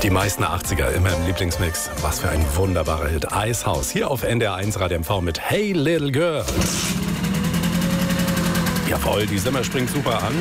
Die meisten 80er immer im Lieblingsmix. Was für ein wunderbarer Hit. Eishaus hier auf NDR 1 Radio MV mit Hey Little Girl. Jawohl, die Simmer springt super an.